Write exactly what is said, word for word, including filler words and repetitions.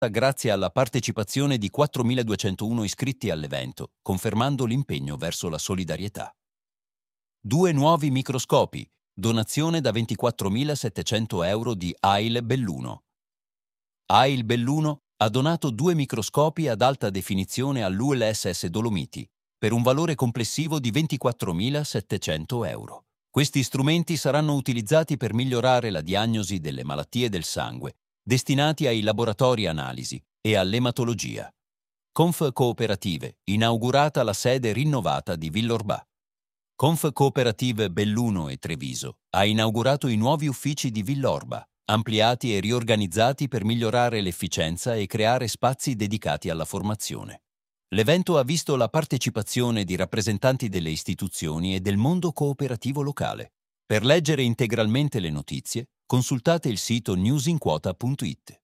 grazie alla partecipazione di quattromiladuecentouno iscritti all'evento, confermando l'impegno verso la solidarietà. Due nuovi microscopi, donazione da ventiquattromilasettecento euro di A I L Belluno. A I L Belluno ha donato due microscopi ad alta definizione all'U L S S Dolomiti, per un valore complessivo di ventiquattromilasettecento euro. Questi strumenti saranno utilizzati per migliorare la diagnosi delle malattie del sangue, destinati ai laboratori analisi e all'ematologia. Conf Cooperative, inaugurata la sede rinnovata di Villorba. Conf Cooperative Belluno e Treviso ha inaugurato i nuovi uffici di Villorba, ampliati e riorganizzati per migliorare l'efficienza e creare spazi dedicati alla formazione. L'evento ha visto la partecipazione di rappresentanti delle istituzioni e del mondo cooperativo locale. Per leggere integralmente le notizie, consultate il sito newsinquota punto it.